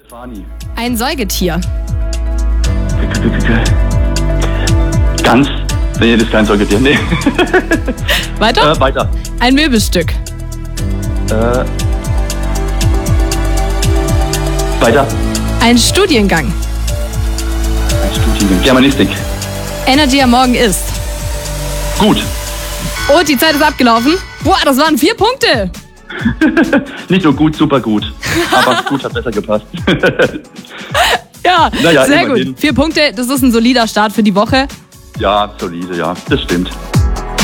Fani. Ein Säugetier. Gans. Nee, das ist kein Säugetier. Nee. Weiter? Weiter. Ein Möbelstück. Weiter. Ein Studiengang. Ein Studiengang. Germanistik. Energy am Morgen ist. Gut. Und die Zeit ist abgelaufen. Boah, das waren 4 Punkte. Nicht nur gut, super gut. Aber gut hat besser gepasst. Ja, naja, sehr immerhin. gut. 4 Punkte, das ist ein solider Start für die Woche. Ja, solide, ja. Das stimmt.